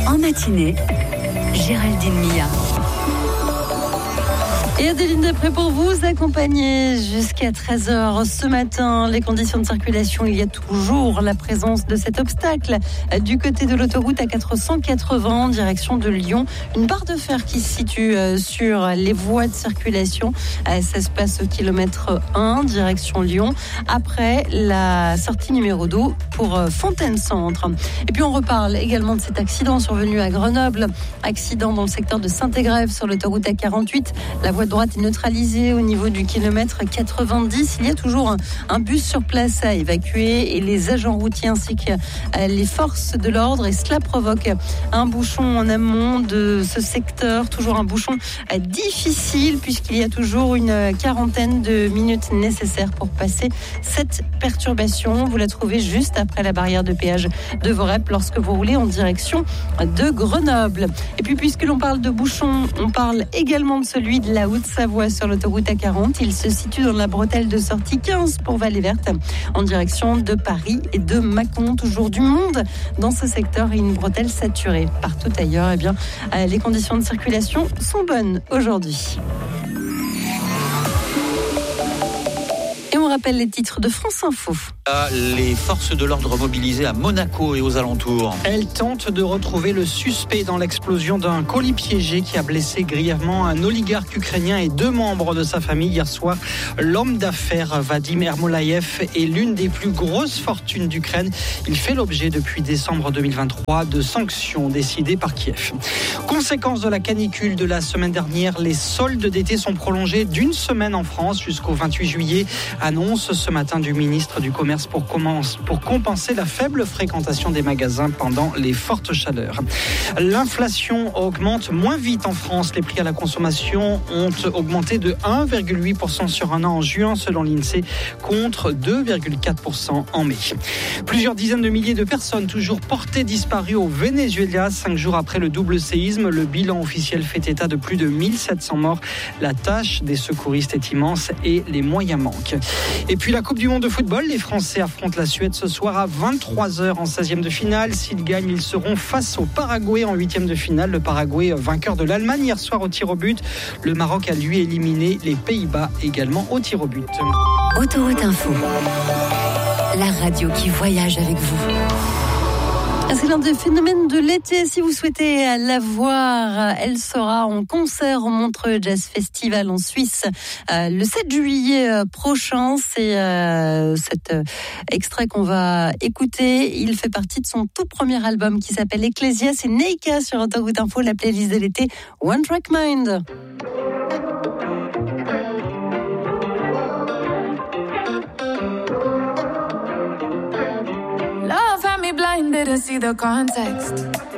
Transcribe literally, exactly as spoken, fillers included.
En matinée, Géraldine Mia. Et Adeline Després pour vous accompagner jusqu'à treize heures ce matin. Les conditions de circulation, il y a toujours la présence de cet obstacle du côté de l'autoroute A quatre cent quatre-vingts en direction de Lyon. Une barre de fer qui se situe sur les voies de circulation. Ça se passe au kilomètre un, direction Lyon. Après la sortie numéro deux pour Fontaine-Centre. Et puis on reparle également de cet accident survenu à Grenoble. Accident dans le secteur de Saint-Égrève sur l'autoroute A quarante-huit. La voie droite est neutralisée au niveau du kilomètre quatre-vingt-dix. Il y a toujours un, un bus sur place à évacuer et les agents routiers ainsi que les forces de l'ordre. Et cela provoque un bouchon en amont de ce secteur. Toujours un bouchon difficile puisqu'il y a toujours une quarantaine de minutes nécessaires pour passer cette perturbation. Vous la trouvez juste après la barrière de péage de Vorep lorsque vous roulez en direction de Grenoble. Et puis puisque l'on parle de bouchon, on parle également de celui de la Haute-Savoie sur l'autoroute A quarante. Il se situe dans la bretelle de sortie quinze pour Vallée Verte en direction de Paris et de Mâcon. Toujours du monde dans ce secteur et une bretelle saturée. Partout ailleurs, eh bien, les conditions de circulation sont bonnes aujourd'hui. Et on rappelle les titres de France Info. Les forces de l'ordre mobilisées à Monaco et aux alentours. Elles tentent de retrouver le suspect dans l'explosion d'un colis piégé qui a blessé grièvement un oligarque ukrainien et deux membres de sa famille hier soir. L'homme d'affaires Vadim Ermolaev est l'une des plus grosses fortunes d'Ukraine. Il fait l'objet depuis décembre deux mille vingt-trois de sanctions décidées par Kiev. Conséquence de la canicule de la semaine dernière, les soldes d'été sont prolongés d'une semaine en France jusqu'au vingt-huit juillet. Annonce ce matin du ministre du Commerce pour, commence, pour compenser la faible fréquentation des magasins pendant les fortes chaleurs. L'inflation augmente moins vite en France. Les prix à la consommation ont augmenté de un virgule huit pour cent sur un an en juin selon l'INSEE contre deux virgule quatre pour cent en mai. Plusieurs dizaines de milliers de personnes toujours portées disparues au Venezuela. Cinq jours après le double séisme, le bilan officiel fait état de plus de mille sept cents morts. La tâche des secouristes est immense et les moyens manquent. Et puis la Coupe du Monde de football, les Français affrontent la Suède ce soir à vingt-trois heures en seizième de finale. S'ils gagnent, ils seront face au Paraguay en huitième de finale. Le Paraguay vainqueur de l'Allemagne hier soir au tir au but. Le Maroc a lui éliminé les Pays-Bas également au tir au but. Autoroute Info, la radio qui voyage avec vous. C'est l'un des phénomènes de l'été. Si vous souhaitez la voir, elle sera en concert au Montreux Jazz Festival en Suisse euh, le sept juillet prochain. C'est euh, cet euh, extrait qu'on va écouter. Il fait partie de son tout premier album qui s'appelle Ecclesia. C'est Neika sur Autoroute Info, la playlist de l'été One Track Mind. Didn't see the context.